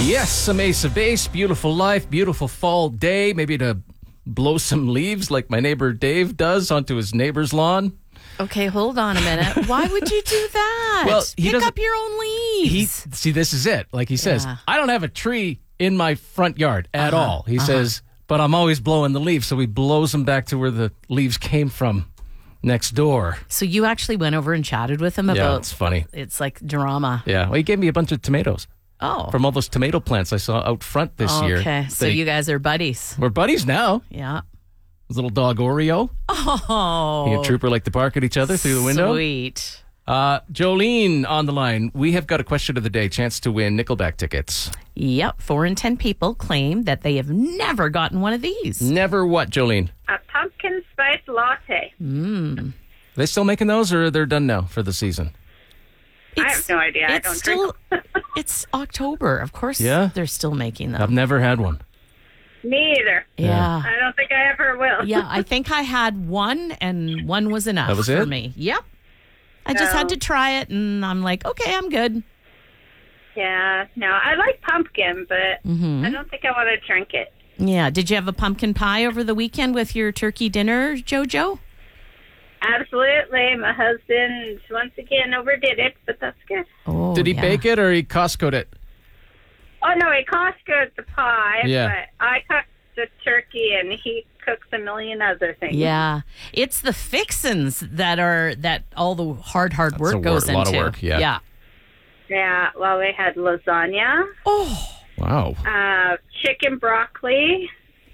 Yes, some Ace of Base. Beautiful life, beautiful fall day. Maybe to blow some leaves like my neighbor Dave does onto his neighbor's lawn. Okay, hold on a minute. Why would you do that? Well, he Pick up your own leaves. See, this is it. Like he says, Yeah. I don't have a tree in my front yard at all. He says, but I'm always blowing the leaves. So he blows them back to where the leaves came from next door. So you actually went over and chatted with him Yeah, about... it's funny. It's like drama. Yeah, well, he gave me a bunch of tomatoes Oh. from all those tomato plants I saw out front this year. Okay, so you guys are buddies. We're buddies now. Yeah. His little dog Oreo. Oh. He and Trooper like to bark at each other through the window. Sweet. Jolene on the line. We have got a question of the day. Chance to win Nickelback tickets. Yep, 4 in 10 people claim that they have never gotten one of these. Never what, Jolene? A pumpkin spice latte. Are they still making those or they're done now for the season? I have no idea. I don't drink them. It's October. Of course they're still making them. I've never had one. Me either. Yeah. I don't think I ever will. Yeah, I think I had one, and one was enough That was for it? me. Yep. I just No. had to try it, and I'm like, okay, I'm good. Yeah, no, I like pumpkin, but I don't think I want to drink it. Yeah. Did you have a pumpkin pie over the weekend with your turkey dinner, JoJo? Absolutely. My husband, once again, overdid it, but that's good. Oh, Did he yeah. bake it or he Costco'd it? Oh, no, he Costco'd the pie, Yeah. but I cooked the turkey, and he cooks a million other things. Yeah. It's the fixins that all the hard work a goes lot of into. work, yeah. Yeah. Yeah, well, we had lasagna, Oh. Wow. chicken broccoli.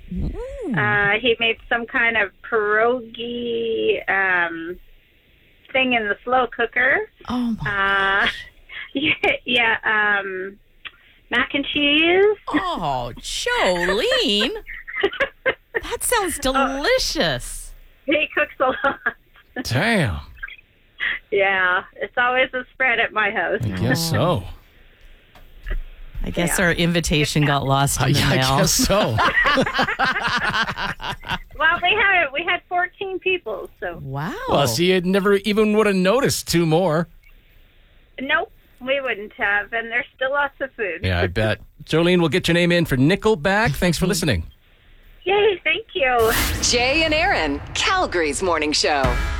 He made some kind of pierogi thing in the slow cooker. Oh, my. Yeah, mac and cheese. Oh, Jolene. That sounds delicious. He cooks a lot. Damn. Yeah, it's always a spread at my house. I guess so. I guess our invitation got lost in the I mail. guess so. Well, we had 14 people, so Wow. Well, see, you never even would have noticed two more. nope, we wouldn't have, and there's still lots of food. Yeah, I bet. Jolene, we'll get your name in for Nickelback. Thanks for listening. Yay, thank you. Jay and Aaron, Calgary's morning show.